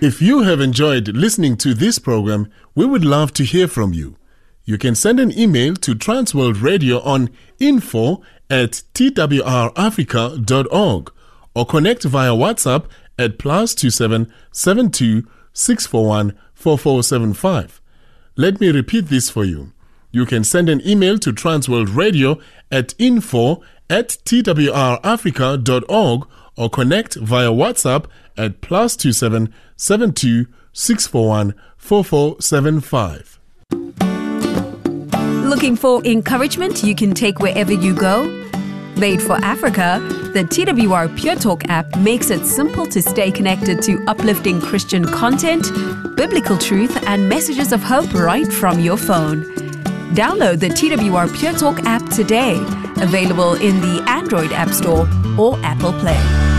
If you have enjoyed listening to this program, we would love to hear from you. You can send an email to Transworld Radio on info@twrafrica.org or connect via WhatsApp at +27 72 641 4475. Let me repeat this for you. You can send an email to Transworld Radio at info@twrafrica.org or connect via WhatsApp at +27 72 641 4475. Looking for encouragement you can take wherever you go? Made for Africa, the TWR Pure Talk app makes it simple to stay connected to uplifting Christian content, biblical truth, and messages of hope right from your phone. Download the TWR Pure Talk app today, available in the Android App Store or Apple Play.